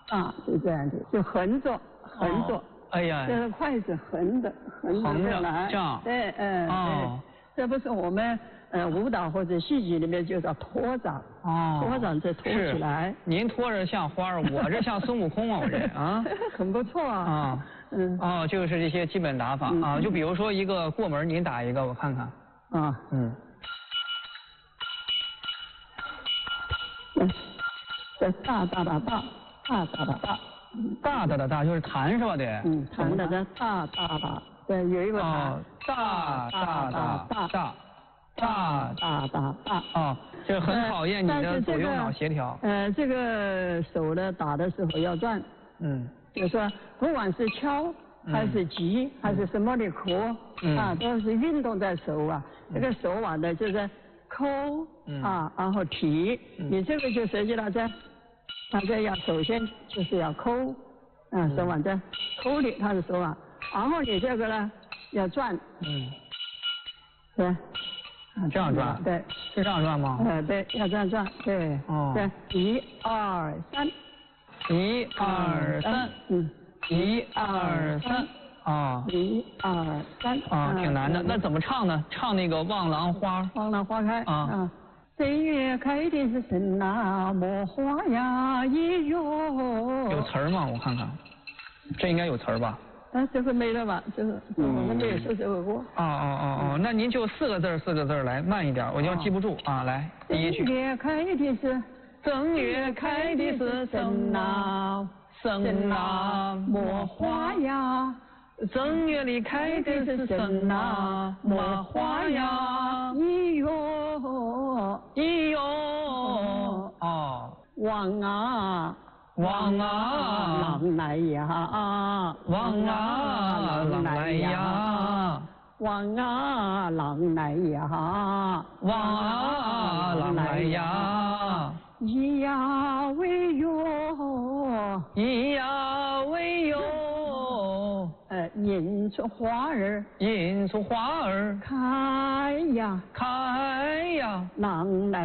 啊，就这样子，就横着，横着。 哎呀， 这个筷子横着，横着来， 这样。 对，对，这不是我们舞蹈或者戏剧里面就叫托掌。托掌这托起来。 您托着像花儿，我这像孙悟空啊，我这啊。 很不错啊。 就是这些基本打法啊，就比如说一个过门，您打一个，我看看。 这大大大大，大大大大。 大大的大就是弹是吧？得。 弹的这大大大，对，有一个弹。 大大大大大大大大。 这很考验你的左右脑协调。 这个手呢打的时候要转。就是说不管是敲还是击还是什么的壳都是运动在手啊。这个手腕呢就是抠然后提。你这个就涉及到大家要首先就是要抠，手腕在抠的，他的手腕，然后你这个呢要转，对， 这样转， 对， 是这样转吗？ 对，要这样转，对，对，1、2、3 ，1、2、3，1、2、3， 1、2、3， 挺难的。那怎么唱呢？唱那个望郎花， 望郎花开正月开的是神呐，莫花呀一哟。 有词儿吗？我看看，这应该有词儿吧？ 这个没了吧？就是我们没有说这个歌。 那您就4个字来，慢一点，我就记不住啊。来，第一句。 正月开的是， 正月开的是神呐，神呐莫花呀。 正月里开的是神呐，莫花呀， 一哟。望啊， 望啊， 郎来呀， 望啊，郎来呀， 望啊，郎来呀， 望啊，郎来呀， 咿呀喂哟， 咿呀喂哟， 迎出花儿， 迎出花儿， 开呀， 开呀， 郎来。